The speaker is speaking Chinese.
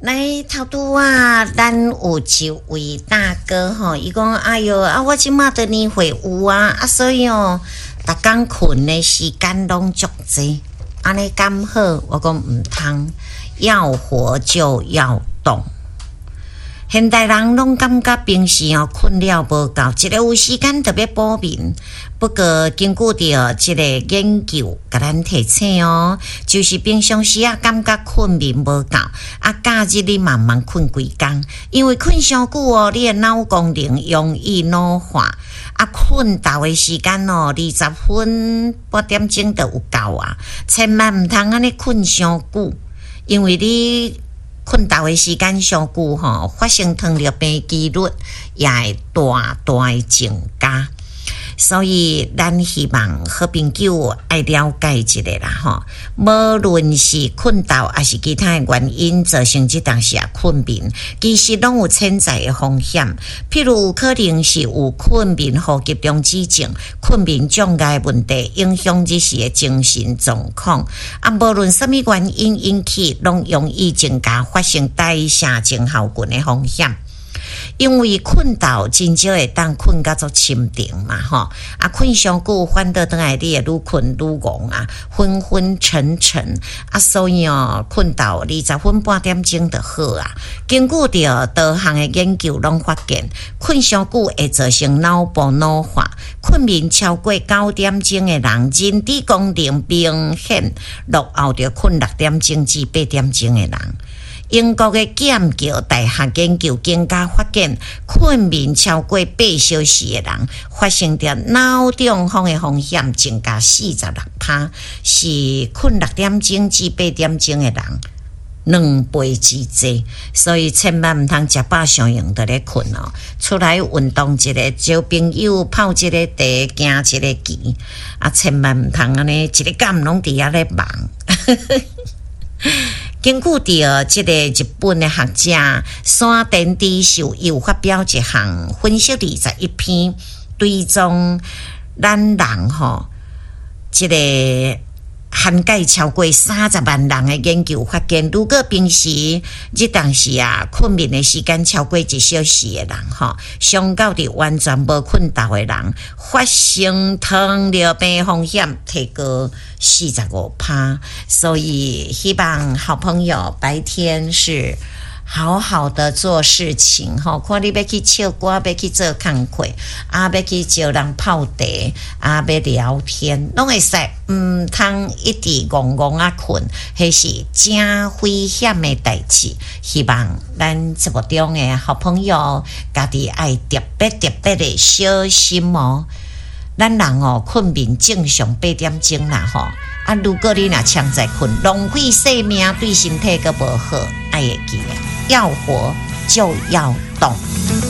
来头拄啊，咱有一位大哥吼，伊讲哎哟啊，我即马的年岁有啊，所以哦，逐工困的时间拢足济，安尼敢好？我讲毋通，要活就要动。现代人拢感觉平时困了无够，一个有时间特别补眠。不过根据着这个研究，甲咱提醒哦，就是平常时感觉困眠无够，假日你慢慢困规工，因为困伤久哦，你的脑功能容易老化。困到的时间哦，20分8点钟就有够啊，千万毋通安尼困伤久，因为你困到的时间上久吼，发生糖尿病几率也会大的增加。所以咱希望好朋友爱了解一下啦吼，无论是困到还是其他的原因造成这当时困眠，其实拢有潜在的风险。譬如可能是有困眠呼吸中止症、困眠障碍问题，影响这时的精神状况。无论什么原因引起，拢容易增加发生代谢症候群的风险。因为困到真少会当困到足深沉嘛吼，困上久反倒倒来你会愈困愈戆昏昏沉沉所以困到20分8点钟就好啊。根据着多项的研究拢发现，困上久会造成脑部老化，困眠超过9点钟的人，认知功能明显落后着困6点钟至8点钟的人。英国的剑桥大学研究更加发现，困眠超过8小时的人，发生着脑中风的风险增加46%，是困6点钟至8点钟的人2倍之多。所以千万毋通食饱上用在咧困哦，出来运动一下，交朋友，泡一个茶，行一个棋千万毋通安尼一个感拢伫遐咧忙。根据着这个日本的学者山田智秀又发表一项分析21篇追踪咱人吼，这个涵盖超过30万人的研究发现，如果平时这当时困眠的时间超过1小时的人吼，相较于完全无困到的人，发生糖尿病风险提高45%。所以希望好朋友白天是好好的做事情吼，看你要去唱歌，要去做工课要去招人泡茶要聊天，拢会使毋通一直戆戆困，迄是真危险的代志。希望咱节目中的好朋友家己爱特别的小心哦。咱人困眠正常8点钟啦吼，如果你若强在困，浪费生命对身体个无好，爱会记要活就要动。